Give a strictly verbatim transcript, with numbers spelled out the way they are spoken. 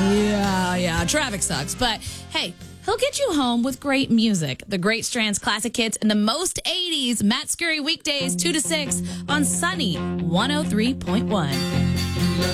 Yeah, yeah, traffic sucks. But hey, he'll get you home with great music. The Great Strands Classic Hits and the most eighties. Matt Scurry weekdays two to six on Sunny one oh three point one.